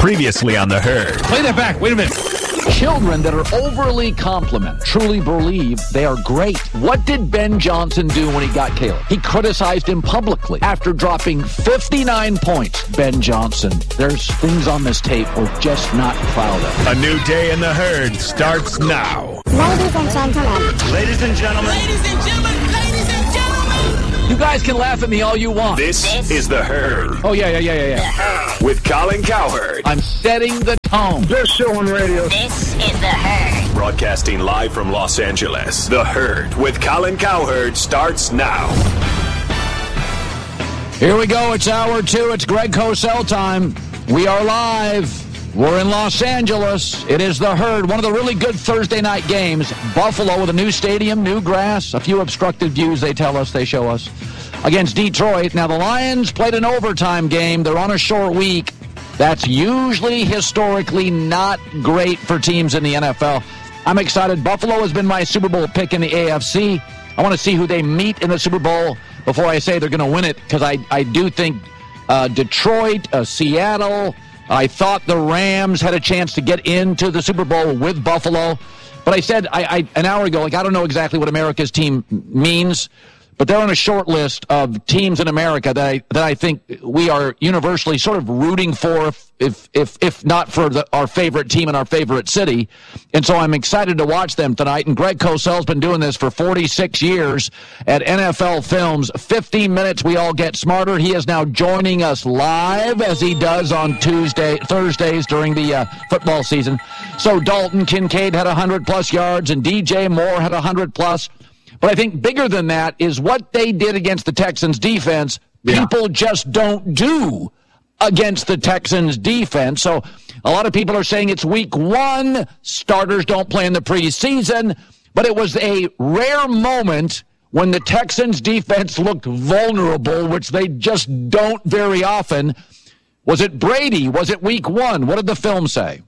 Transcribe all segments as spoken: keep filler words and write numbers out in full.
Previously on The Herd. Play that back. Wait a minute. Children that are overly compliment truly believe they are great. What did Ben Johnson do when he got Caleb? He criticized him publicly after dropping fifty-nine points. Ben Johnson, there's things on this tape we're just not proud of. A new day in The Herd starts now. Ladies and gentlemen. Ladies and gentlemen. Ladies and gentlemen. Ladies and gentlemen. You guys can laugh at me all you want. This, this is The Herd. Oh, yeah, yeah, yeah, yeah, yeah. With Colin Cowherd. I'm setting the tone. Best show on radio. This is The Herd. Broadcasting live from Los Angeles. The Herd with Colin Cowherd starts now. Here we go. It's hour two. It's Greg Cosell time. We are live. We're in Los Angeles. It is The Herd, one of the really good Thursday night games. Buffalo with a new stadium, new grass, a few obstructed views, they tell us, they show us, against Detroit. Now, the Lions played an overtime game. They're on a short week. That's usually historically not great for teams in the N F L. I'm excited. Buffalo has been my Super Bowl pick in the A F C. I want to see who they meet in the Super Bowl before I say they're going to win it, because I, I do think uh, Detroit, uh, Seattle, I thought the Rams had a chance to get into the Super Bowl with Buffalo. But I said I, I, an hour ago, like, I don't know exactly what America's team means, but they're on a short list of teams in America that I that I think we are universally sort of rooting for, if if if not for the, our favorite team in our favorite city. And so I'm excited to watch them tonight. And Greg Cosell's been doing this for forty-six years at N F L Films. fifteen minutes, we all get smarter. He is now joining us live, as he does on Tuesday, Thursdays during the uh, football season. So Dalton Kincaid had one hundred plus yards, and D J Moore had one hundred plus. But I think bigger than that is what they did against the Texans defense. Yeah. People just don't do against the Texans defense. So a lot of people are saying it's week one. Starters don't play in the preseason. But it was a rare moment when the Texans defense looked vulnerable, which they just don't very often. Was it Brady? Was it week one? What did the film say?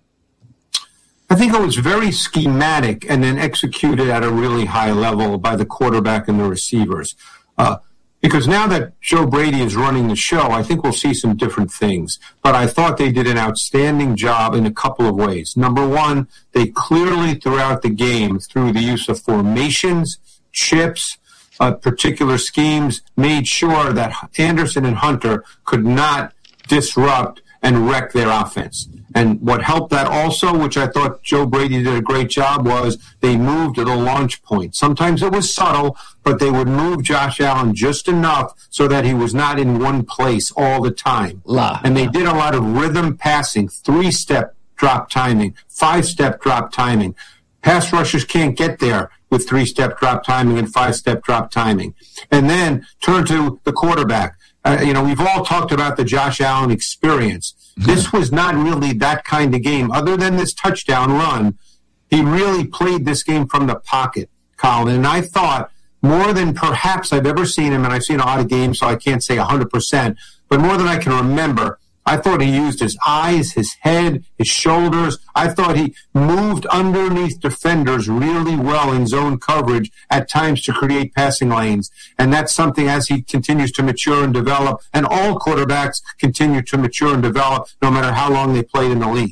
I think it was very schematic and then executed at a really high level by the quarterback and the receivers. Uh, because now that Joe Brady is running the show, I think we'll see some different things. But I thought they did an outstanding job in a couple of ways. Number one, they clearly throughout the game, through the use of formations, chips, uh, particular schemes, made sure that Anderson and Hunter could not disrupt and wreck their offense. And what helped that also, which I thought Joe Brady did a great job, was they moved to the launch point. Sometimes it was subtle, but they would move Josh Allen just enough so that he was not in one place all the time. La. And they did a lot of rhythm passing, three-step drop timing, five-step drop timing. Pass rushers can't get there with three-step drop timing and five-step drop timing. And then turn to the quarterback. Uh, you know, we've all talked about the Josh Allen experience. This was not really that kind of game. Other than this touchdown run, he really played this game from the pocket, Colin. And I thought more than perhaps I've ever seen him, and I've seen a lot of games, so I can't say one hundred percent, but more than I can remember, I thought he used his eyes, his head, his shoulders. I thought he moved underneath defenders really well in zone coverage at times to create passing lanes. And that's something as he continues to mature and develop, and all quarterbacks continue to mature and develop no matter how long they played in the league.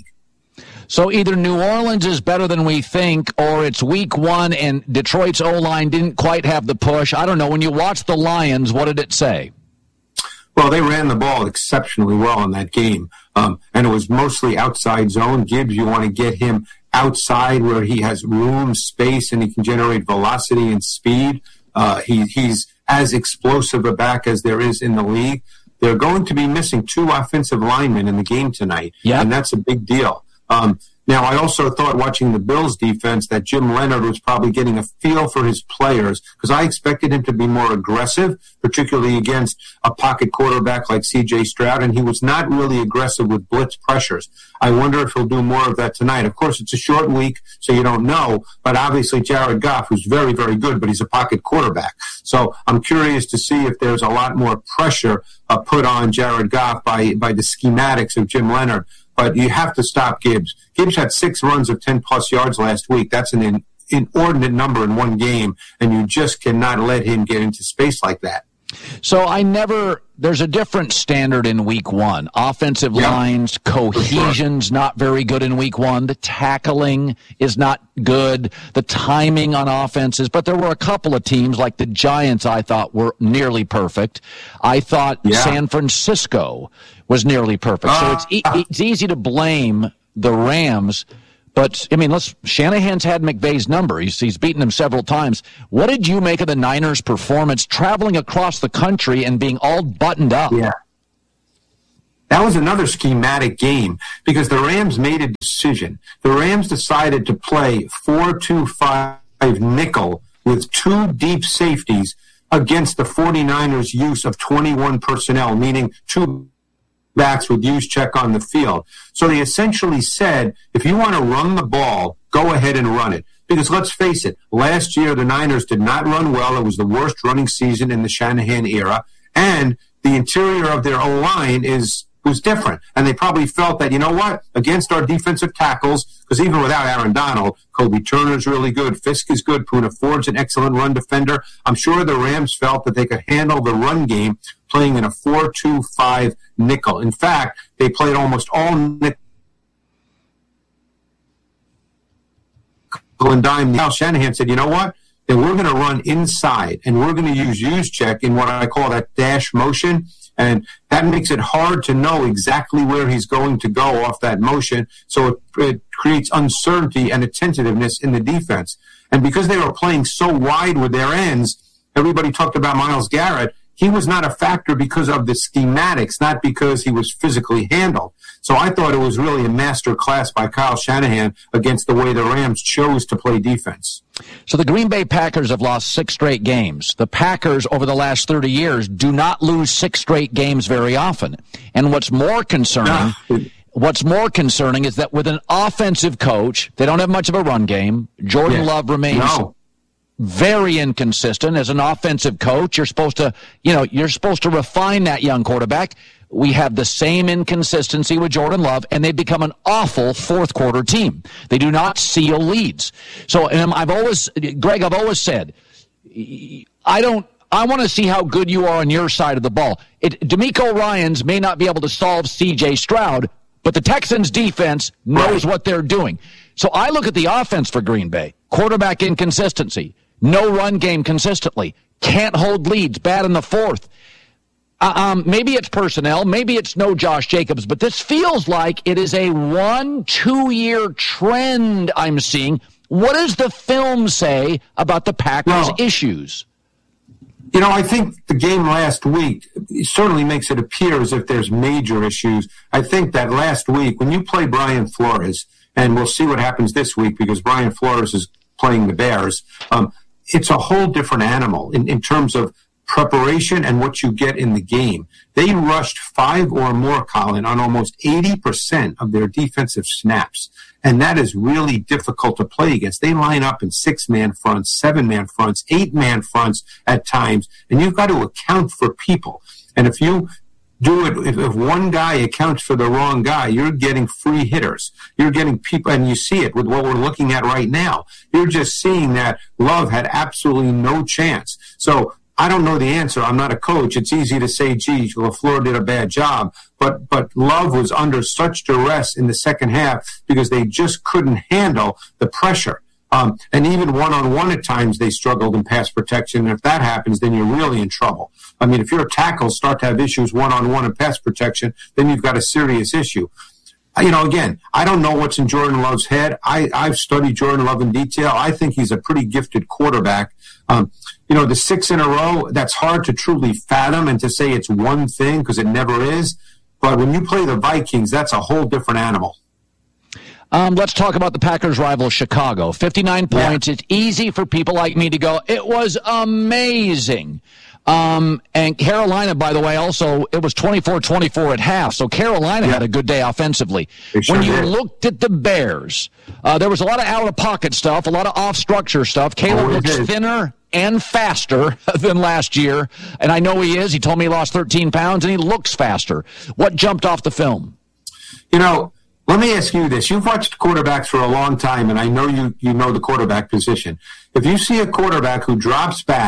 So either New Orleans is better than we think, or it's week one and Detroit's O-line didn't quite have the push. I don't know. When you watch the Lions, what did it say? Well, they ran the ball exceptionally well in that game, um, and it was mostly outside zone. Gibbs, you want to get him outside where he has room, space, and he can generate velocity and speed. Uh, he, he's as explosive a back as there is in the league. They're going to be missing two offensive linemen in the game tonight, yep. and that's a big deal. Um, Now, I also thought watching the Bills defense that Jim Leonard was probably getting a feel for his players, because I expected him to be more aggressive, particularly against a pocket quarterback like C J Stroud, and he was not really aggressive with blitz pressures. I wonder if he'll do more of that tonight. Of course, it's a short week, so you don't know, but obviously Jared Goff, who's very, very good, but he's a pocket quarterback. So I'm curious to see if there's a lot more pressure uh, put on Jared Goff by, by the schematics of Jim Leonard. But you have to stop Gibbs. Gibbs had six runs of ten-plus yards last week. That's an in, inordinate number in one game, and you just cannot let him get into space like that. So I never, there's a different standard in week one. Offensive yeah. lines, cohesion's not very good in week one. The tackling is not good. The timing on offenses, but there were a couple of teams like the Giants I thought were nearly perfect. I thought yeah. San Francisco was nearly perfect. Uh, so it's, e- uh, it's easy to blame the Rams. But, I mean, let's, Shanahan's had McVay's number. He's, he's beaten him several times. What did you make of the Niners' performance traveling across the country and being all buttoned up? Yeah. That was another schematic game because the Rams made a decision. The Rams decided to play four two five nickel with two deep safeties against the 49ers' use of twenty-one personnel, meaning two backs with Juszczyk on the field. So they essentially said, if you want to run the ball, go ahead and run it. Because let's face it, last year the Niners did not run well. It was the worst running season in the Shanahan era. And the interior of their O-line is was different. And they probably felt that, you know what, against our defensive tackles, because even without Aaron Donald, Kobe Turner's really good, Fisk is good, Poona Ford's an excellent run defender. I'm sure the Rams felt that they could handle the run game playing in a four two five nickel. In fact, they played almost all nickel and dime. Kyle Shanahan said, you know what, then we're going to run inside, and we're going to use Juszczyk in what I call that dash motion. And that makes it hard to know exactly where he's going to go off that motion. So it, it creates uncertainty and a tentativeness in the defense. And because they were playing so wide with their ends, everybody talked about Myles Garrett. He was not a factor because of the schematics, not because he was physically handled. So I thought it was really a master class by Kyle Shanahan against the way the Rams chose to play defense. So the Green Bay Packers have lost six straight games. The Packers over the last thirty years do not lose six straight games very often. And what's more concerning, no. what's more concerning is that with an offensive coach, they don't have much of a run game. Jordan yeah. Love remains no. very inconsistent as an offensive coach. You're supposed to, you know, you're supposed to refine that young quarterback. We have the same inconsistency with Jordan Love, and they become an awful fourth quarter team. They do not seal leads. So, and I've always, Greg, I've always said, I don't, I want to see how good you are on your side of the ball. It, DeMeco Ryans may not be able to solve C J Stroud, but the Texans defense knows what they're doing. So I look at the offense for Green Bay. Quarterback inconsistency. No run game consistently. Can't hold leads. Bad in the fourth. Uh, um, maybe it's personnel. Maybe it's no Josh Jacobs. But this feels like it is a one, two-year trend I'm seeing. What does the film say about the Packers' well, issues? You know, I think the game last week certainly makes it appear as if there's major issues. I think that last week, when you play Brian Flores, and we'll see what happens this week because Brian Flores is playing the Bears, um, it's a whole different animal in, in terms of preparation and what you get in the game. They rushed five or more, Colin, on almost eighty percent of their defensive snaps. And that is really difficult to play against. They line up in six-man fronts, seven-man fronts, eight-man fronts at times, and you've got to account for people. And if you do it, if, if one guy accounts for the wrong guy, you're getting free hitters. You're getting people, and you see it with what we're looking at right now. You're just seeing that Love had absolutely no chance. So I don't know the answer. I'm not a coach. It's easy to say, gee, LaFleur did a bad job. But but Love was under such duress in the second half because they just couldn't handle the pressure. Um, and even one-on-one at times they struggled in pass protection. And if that happens, then you're really in trouble. I mean, if your tackles start to have issues one-on-one in pass protection, then you've got a serious issue. You know, again, I don't know what's in Jordan Love's head. I, I've studied Jordan Love in detail. I think he's a pretty gifted quarterback. Um, you know, the six in a row, that's hard to truly fathom and to say it's one thing because it never is. But when you play the Vikings, that's a whole different animal. Um, let's talk about the Packers' rival, Chicago. fifty-nine points. Yeah. It's easy for people like me to go, it was amazing. Um, and Carolina, by the way, also, it was twenty-four twenty-four at half. So Carolina yeah. had a good day offensively. Sure when you did. looked at the Bears, uh, there was a lot of out-of-pocket stuff, a lot of off-structure stuff. Caleb oh, looks did. thinner and faster than last year. And I know he is. He told me he lost thirteen pounds, and he looks faster. What jumped off the film? You know, let me ask you this. You've watched quarterbacks for a long time, and I know you, you know the quarterback position. If you see a quarterback who drops back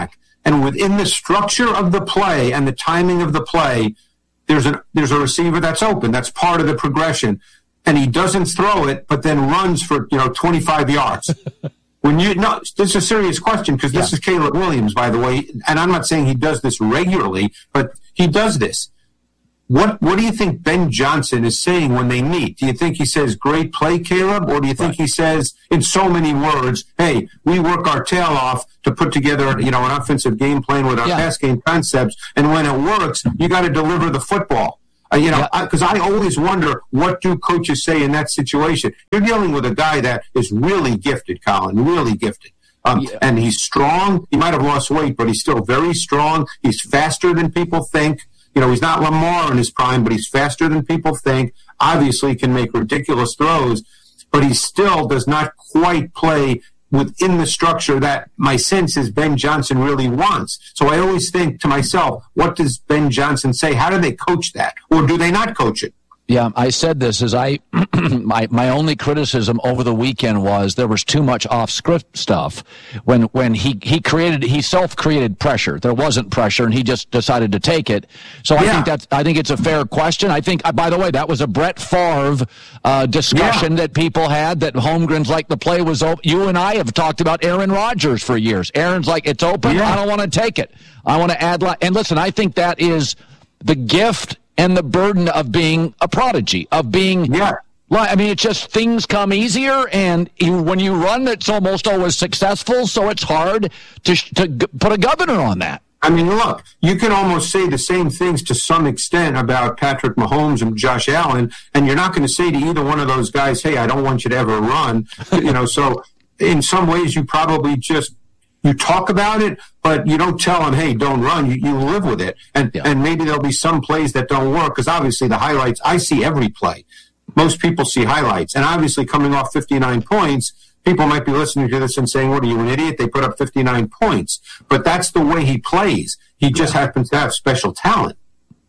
and within the structure of the play and the timing of the play, there's a, there's a receiver that's open. That's part of the progression. And he doesn't throw it, but then runs for, you know, twenty-five yards. When you no, this is a serious question because this yeah. is Caleb Williams, by the way, and I'm not saying he does this regularly, but he does this. What what do you think Ben Johnson is saying when they meet? Do you think he says, "Great play, Caleb," or do you think right. he says, in so many words, "Hey, we work our tail off to put together, you know, an offensive game plan with our yeah. pass game concepts, and when it works, you got to deliver the football." Uh, you know, because yeah. I, I always wonder, what do coaches say in that situation? You're dealing with a guy that is really gifted, Colin, really gifted. Um, yeah. And he's strong. He might have lost weight, but he's still very strong. He's faster than people think. You know, he's not Lamar in his prime, but he's faster than people think. Obviously can make ridiculous throws, but he still does not quite play within the structure that my sense is Ben Johnson really wants. So I always think to myself, what does Ben Johnson say? How do they coach that? Or do they not coach it? Yeah, I said this as I, my my only criticism over the weekend was there was too much off-script stuff. When when he, he created, he self-created pressure. There wasn't pressure, and he just decided to take it. So I yeah. think that's, I think it's a fair question. I think, by the way, that was a Brett Favre uh, discussion yeah. that people had, that Holmgren's like the play was open. You and I have talked about Aaron Rodgers for years. Aaron's like, it's open, yeah. I don't want to take it. I want to add, li-. and listen, I think that is the gift and the burden of being a prodigy, of being, yeah. I mean, it's just things come easier, and you, when you run, it's almost always successful, so it's hard to, to g- put a governor on that. I mean, look, you can almost say the same things to some extent about Patrick Mahomes and Josh Allen, and you're not going to say to either one of those guys, hey, I don't want you to ever run. You know, so in some ways you probably just, you talk about it, but you don't tell them, hey, don't run. You, you live with it. And yeah. and maybe there'll be some plays that don't work, because obviously the highlights, I see every play. Most people see highlights. And obviously coming off fifty-nine points, people might be listening to this and saying, what, are you, an idiot? They put up fifty-nine points. But that's the way he plays. He just yeah. happens to have special talent.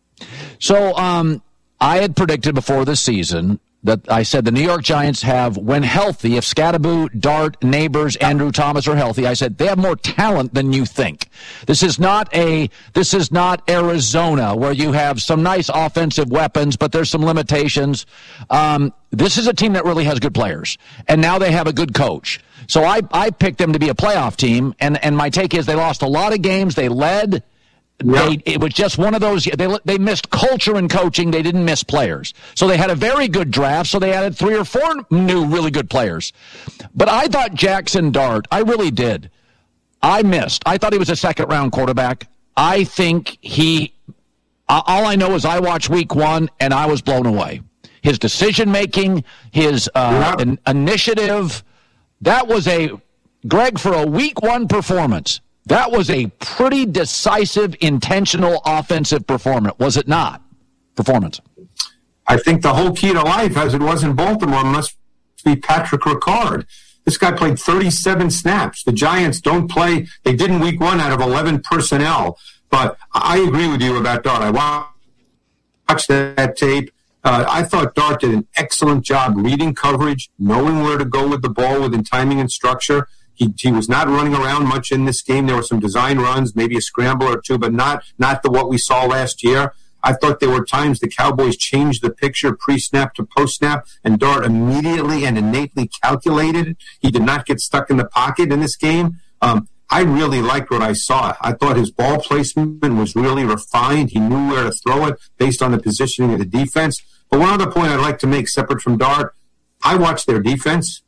So um, I had predicted before the season that I said the New York Giants have, when healthy, if Scatterbo, Dart, Neighbors, Andrew Thomas are healthy, I said they have more talent than you think. This is not a, this is not Arizona where you have some nice offensive weapons, but there's some limitations. Um, this is a team that really has good players, and now they have a good coach. So I, I picked them to be a playoff team, and, and my take is they lost a lot of games. They led. They, it was just one of those, they they missed culture and coaching. They didn't miss players. So they had a very good draft, so they added three or four new really good players. But I thought Jackson Dart, I really did. I missed. I thought he was a second-round quarterback. I think he, all I know is I watched week one, and I was blown away. His decision-making, his uh, yeah. in, initiative, that was a, Greg, for a week one performance, that was a pretty decisive, intentional offensive performance, was it not? Performance. I think the whole key to life, as it was in Baltimore, must be Patrick Ricard. This guy played thirty-seven snaps. The Giants don't play. They didn't week one out of eleven personnel. But I agree with you about Dart. I watched that tape. Uh, I thought Dart did an excellent job reading coverage, knowing where to go with the ball within timing and structure. He, he was not running around much in this game. There were some design runs, maybe a scramble or two, but not not the what we saw last year. I thought there were times the Cowboys changed the picture pre-snap to post-snap, and Dart immediately and innately calculated it. He did not get stuck in the pocket in this game. Um, I really liked what I saw. I thought his ball placement was really refined. He knew where to throw it based on the positioning of the defense. But one other point I'd like to make separate from Dart, I watched their defense.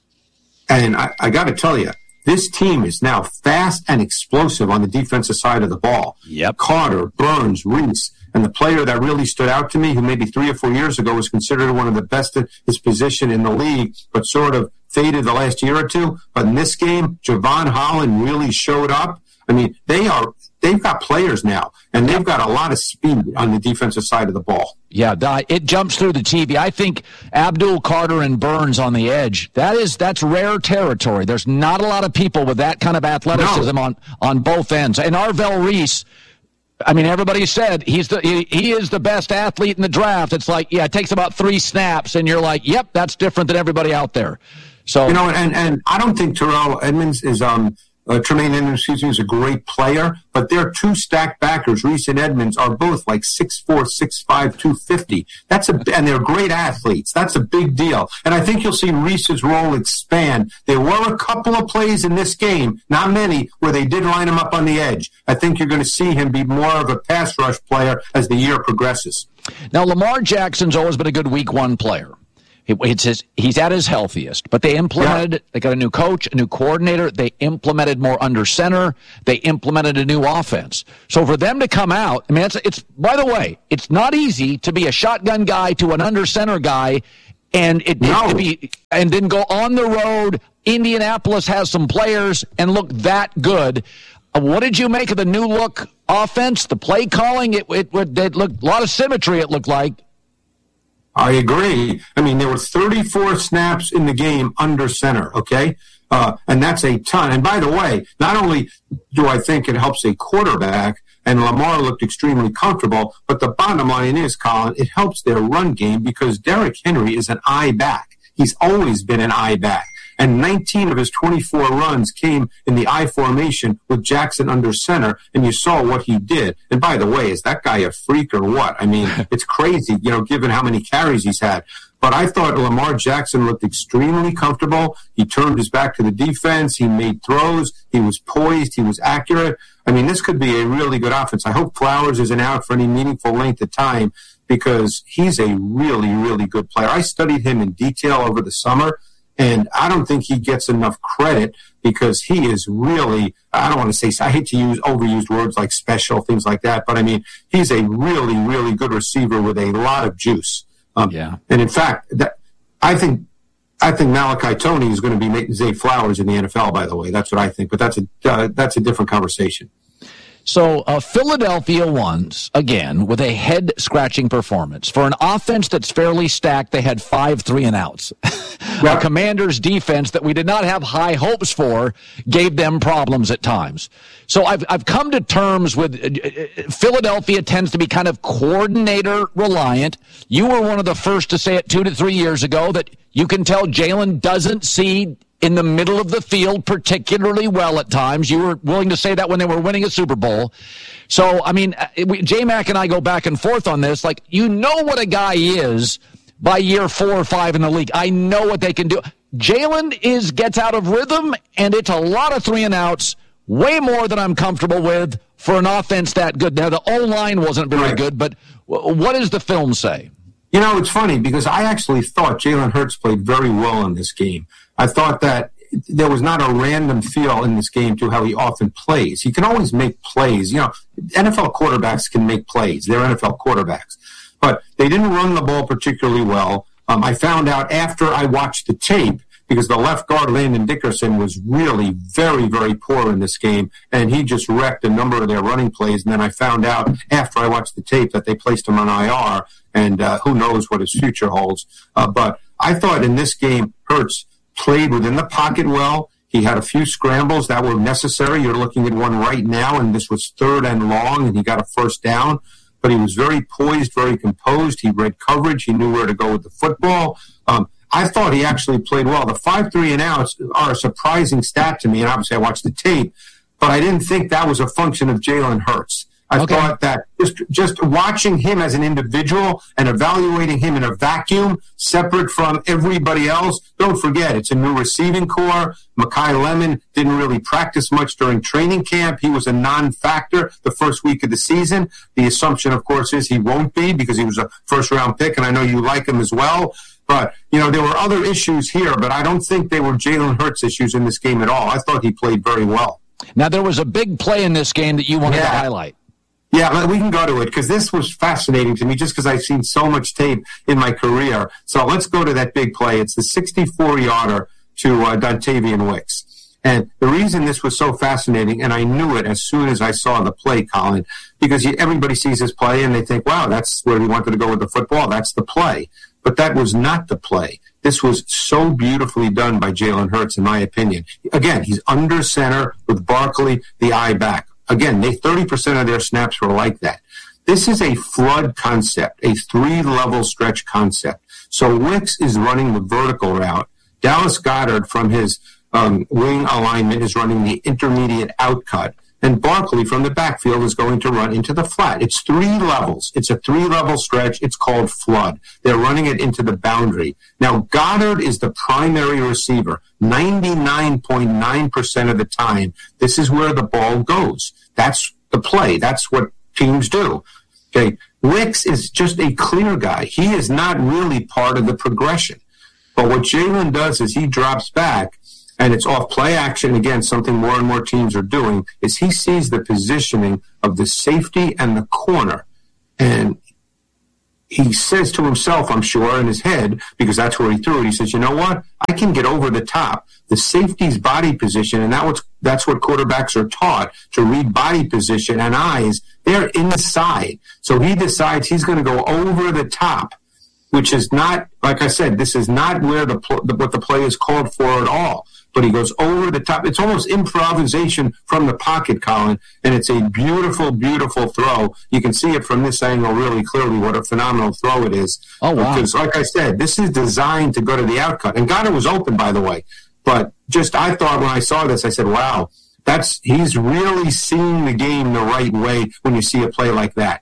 And I, I got to tell you, this team is now fast and explosive on the defensive side of the ball. Yep. Carter, Burns, Reese, and the player that really stood out to me, who maybe three or four years ago was considered one of the best at his position in the league, but sort of faded the last year or two. But in this game, Javon Holland really showed up. I mean, they are, they've got players now, and they've got a lot of speed on the defensive side of the ball. Yeah, it jumps through the T V. I think Abdul, Carter, and Burns on the edge, that is, that's rare territory. There's not a lot of people with that kind of athleticism no. on, on both ends. And Arvell Reese, I mean, everybody said he's the he, he is the best athlete in the draft. It's like, yeah, it takes about three snaps, and you're like, yep, that's different than everybody out there. So you know, and, and I don't think Terrell Edmonds is um Uh, Tremaine Edmonds, excuse me, is a great player, but their two stacked backers, Reese and Edmonds, are both like six four, six five, two fifty. That's a, and they're great athletes. That's a big deal. And I think you'll see Reese's role expand. There were a couple of plays in this game, not many, where they did line him up on the edge. I think you're going to see him be more of a pass rush player as the year progresses. Now, Lamar Jackson's always been a good week one player. It's his, he's at his healthiest, but they implemented, yeah. they got a new coach, a new coordinator. They implemented more under center. They implemented a new offense. So for them to come out, I mean, it's, it's, by the way, it's not easy to be a shotgun guy to an under center guy and it, no. it to be, and then go on the road. Indianapolis has some players and look that good. Uh, what did you make of the new look offense, the play calling? It, it, it, it looked a lot of symmetry, it looked like. I agree. I mean, there were thirty-four snaps in the game under center, okay? Uh, and that's a ton. And by the way, not only do I think it helps a quarterback, and Lamar looked extremely comfortable, but the bottom line is, Colin, it helps their run game because Derrick Henry is an eye back. He's always been an eye back. And nineteen of his twenty-four runs came in the I formation with Jackson under center, and you saw what he did. And by the way, is that guy a freak or what? I mean, it's crazy, you know, given how many carries he's had. But I thought Lamar Jackson looked extremely comfortable. He turned his back to the defense. He made throws. He was poised. He was accurate. I mean, this could be a really good offense. I hope Flowers isn't out for any meaningful length of time because he's a really, really good player. I studied him in detail over the summer. And I don't think he gets enough credit because he is really, I don't want to say, I hate to use overused words like special, things like that, but I mean, he's a really, really good receiver with a lot of juice. Um, yeah. And in fact, that, I think I think Malachi Tony is going to be making Zay Flowers in the N F L, by the way. That's what I think, but that's a uh, that's a different conversation. So uh, Philadelphia won, again, with a head-scratching performance. For an offense that's fairly stacked, they had five three-and-outs. Yeah. A Commanders' defense that we did not have high hopes for gave them problems at times. So I've I've come to terms with uh, Philadelphia tends to be kind of coordinator-reliant. You were one of the first to say it two to three years ago that you can tell Jalen doesn't see in the middle of the field particularly well at times. You were willing to say that when they were winning a Super Bowl. So, I mean, J-Mac and I go back and forth on this. Like, you know what a guy is by year four or five in the league. I know what they can do. Jalen is gets out of rhythm, and it's a lot of three and outs, way more than I'm comfortable with for an offense that good. Now, the O-line wasn't very good, but what does the film say? You know, it's funny because I actually thought Jalen Hurts played very well in this game. I thought that there was not a random feel in this game to how he often plays. He can always make plays. You know, N F L quarterbacks can make plays. They're N F L quarterbacks. But they didn't run the ball particularly well. Um, I found out after I watched the tape because the left guard, Landon Dickerson, was really very, very poor in this game, and he just wrecked a number of their running plays. And then I found out after I watched the tape that they placed him on I R, and uh, who knows what his future holds. Uh, but I thought in this game, Hurts played within the pocket well. He had a few scrambles that were necessary. You're looking at one right now, and this was third and long, and he got a first down. But he was very poised, very composed. He read coverage. He knew where to go with the football. Um, I thought he actually played well. The five three and outs are a surprising stat to me, and obviously I watched the tape, but I didn't think that was a function of Jalen Hurts. I okay. thought that just just watching him as an individual and evaluating him in a vacuum, separate from everybody else. Don't forget, it's a new receiving core. Mekhi Lemon didn't really practice much during training camp. He was a non-factor the first week of the season. The assumption, of course, is he won't be because he was a first-round pick, and I know you like him as well. But, you know, there were other issues here, but I don't think they were Jalen Hurts issues in this game at all. I thought he played very well. Now, there was a big play in this game that you wanted yeah. to highlight. Yeah, we can go to it because this was fascinating to me just because I've seen so much tape in my career. So let's go to that big play. It's the sixty-four-yarder to uh, Dontavian Wicks. And the reason this was so fascinating, and I knew it as soon as I saw the play, Colin, because you, everybody sees this play and they think, wow, that's where he wanted to go with the football. That's the play. But that was not the play. This was so beautifully done by Jalen Hurts, in my opinion. Again, he's under center with Barkley, the eye back. Again, they thirty percent of their snaps were like that. This is a flood concept, a three-level stretch concept. So Wicks is running the vertical route. Dallas Goedert from his um, wing alignment is running the intermediate out cut. And Barkley from the backfield is going to run into the flat. It's three levels. It's a three-level stretch. It's called flood. They're running it into the boundary. Now, Goddard is the primary receiver. ninety-nine point nine percent of the time, this is where the ball goes. That's the play. That's what teams do. Okay, Wicks is just a clear guy. He is not really part of the progression. But what Jalen does is he drops back, and it's off play action. Again, something more and more teams are doing, is he sees the positioning of the safety and the corner. And he says to himself, I'm sure, in his head, because that's where he threw it, he says, you know what? I can get over the top. The safety's body position, and that was, that's what quarterbacks are taught, to read body position and eyes. They're inside. So he decides he's going to go over the top, which is not, like I said, this is not where the, the what the play is called for at all. But he goes over the top. It's almost improvisation from the pocket, Colin, and it's a beautiful, beautiful throw. You can see it from this angle really clearly what a phenomenal throw it is. Oh, wow. Because, like I said, this is designed to go to the outcut. And Goddard was open, by the way. But just I thought when I saw this, I said, wow, that's he's really seeing the game the right way when you see a play like that.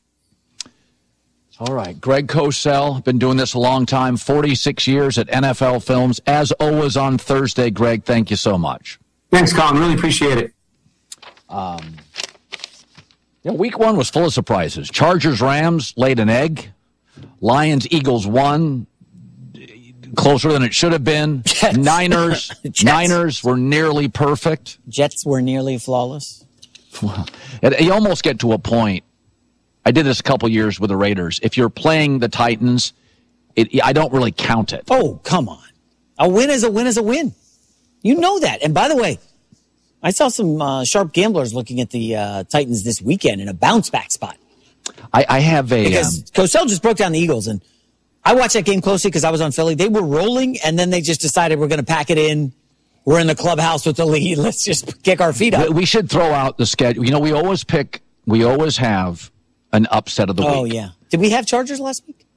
All right. Greg Cosell, been doing this a long time, forty-six years at N F L Films. As always on Thursday, Greg, thank you so much. Thanks, Colin. Really appreciate it. Um, yeah, week one was full of surprises. Chargers, Rams laid an egg. Lions, Eagles won. Closer than it should have been. Jets. Niners, Jets. Niners were nearly perfect. Jets were nearly flawless. Well, it, you almost get to a point. I did this a couple years with the Raiders. If you're playing the Titans, it, I don't really count it. Oh, come on. A win is a win is a win. You know that. And by the way, I saw some uh, sharp gamblers looking at the uh, Titans this weekend in a bounce back spot. I, I have a... Because um, Cosell just broke down the Eagles, and I watched that game closely because I was on Philly. They were rolling, and then they just decided we're going to pack it in. We're in the clubhouse with the lead. Let's just kick our feet up. We should throw out the schedule. You know, we always pick, we always have an upset of the oh, week. Oh, yeah. Did we have Chargers last week?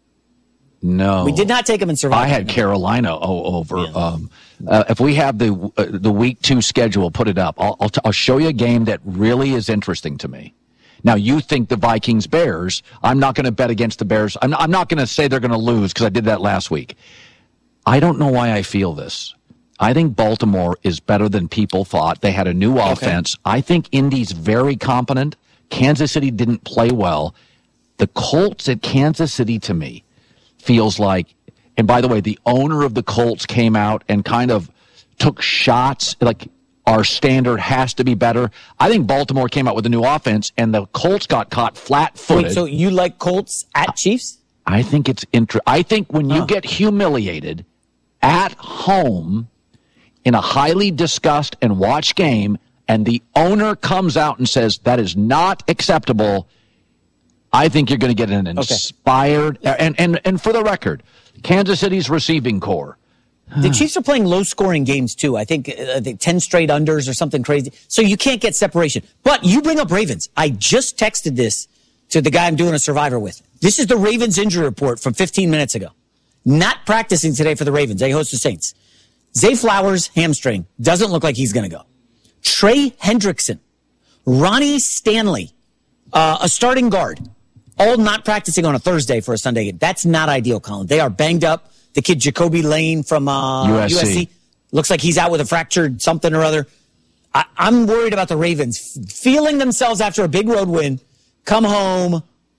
No. We did not take them in survival. I had Carolina oh, over. Yeah. Um, uh, if we have the uh, the week two schedule, put it up. I'll, I'll, t- I'll show you a game that really is interesting to me. Now, you think the Vikings-Bears. I'm not going to bet against the Bears. I'm, I'm not going to say they're going to lose because I did that last week. I don't know why I feel this. I think Baltimore is better than people thought. They had a new offense. Okay. I think Indy's very competent. Kansas City didn't play well. The Colts at Kansas City, to me, feels like, and by the way, the owner of the Colts came out and kind of took shots, like our standard has to be better. I think Baltimore came out with a new offense, and the Colts got caught flat-footed. Wait, so you like Colts at Chiefs? I think it's inter- I think when you huh. get humiliated at home in a highly discussed and watched game, and the owner comes out and says that is not acceptable, I think you're going to get an inspired okay. and, and and for the record, Kansas City's receiving core. The Chiefs are playing low-scoring games too. I think, uh, I think ten straight unders or something crazy. So you can't get separation. But you bring up Ravens. I just texted this to the guy I'm doing a Survivor with. This is the Ravens injury report from fifteen minutes ago. Not practicing today for the Ravens. They host the Saints. Zay Flowers, hamstring. Doesn't look like he's going to go. Trey Hendrickson, Ronnie Stanley, uh, a starting guard, all not practicing on a Thursday for a Sunday game. That's not ideal, Colin. They are banged up. The kid Jacoby Lane from uh, U S C. U S C looks like he's out with a fractured something or other. I, I'm worried about the Ravens feeling themselves after a big road win, come home.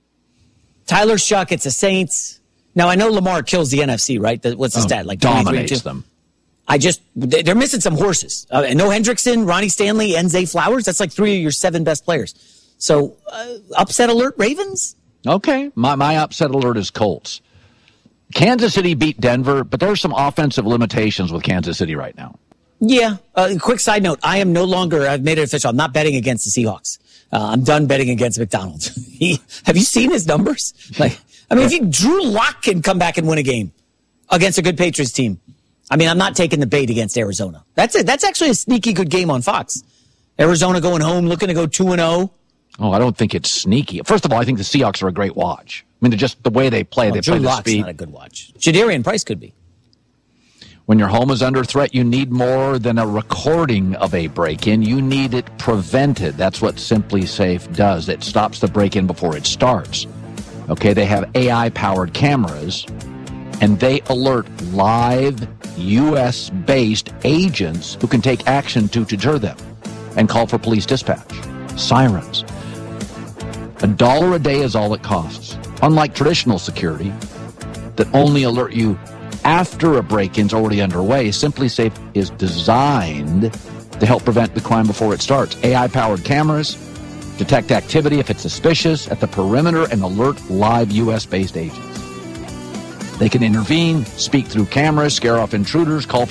Tyler Shuck, it's the Saints. Now, I know Lamar kills the N F C, right? What's the oh, stat? Like dominates them. I just, they're missing some horses. Uh, no Hendrickson, Ronnie Stanley, and Zay Flowers. That's like three of your seven best players. So, uh, upset alert, Ravens? Okay. My, my upset alert is Colts. Kansas City beat Denver, but there's some offensive limitations with Kansas City right now. Yeah. Uh, quick side note. I am no longer, I've made it official, I'm not betting against the Seahawks. Uh, I'm done betting against McDonald's. he, have you seen his numbers? Like, I mean, if you, Drew Lock can come back and win a game against a good Patriots team. I mean, I'm not taking the bait against Arizona. That's it. That's actually a sneaky good game on Fox. Arizona going home, looking to go two and oh. Oh, I don't think it's sneaky. First of all, I think the Seahawks are a great watch. I mean, they're just the way they play. Oh, they Drew play the Lock's speed. Not a good watch. Jadarian Price could be. When your home is under threat, you need more than a recording of a break-in. You need it prevented. That's what SimpliSafe does. It stops the break-in before it starts. Okay, they have A I-powered cameras, and they alert live U S-based agents who can take action to deter them and call for police dispatch. Sirens. A dollar a day is all it costs. Unlike traditional security that only alert you after a break-in's already underway, SimpliSafe is designed to help prevent the crime before it starts. A I-powered cameras detect activity if it's suspicious at the perimeter and alert live U S-based agents. They can intervene, speak through cameras, scare off intruders, call for